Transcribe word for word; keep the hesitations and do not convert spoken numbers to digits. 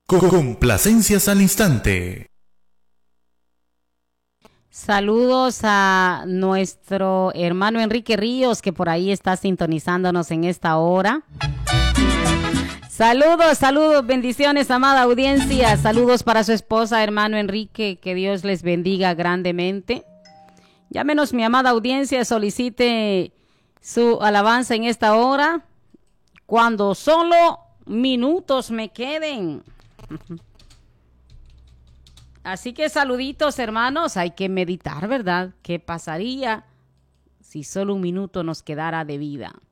Complacencias al instante. Saludos a nuestro hermano Enrique Ríos, que por ahí está sintonizándonos en esta hora. Saludos, saludos, bendiciones, amada audiencia. Saludos para su esposa, hermano Enrique, que Dios les bendiga grandemente. Llámenos, mi amada audiencia, solicite su alabanza en esta hora. Cuando solo minutos me queden. Así que saluditos, hermanos. Hay que meditar, ¿verdad? ¿Qué pasaría si solo un minuto nos quedara de vida?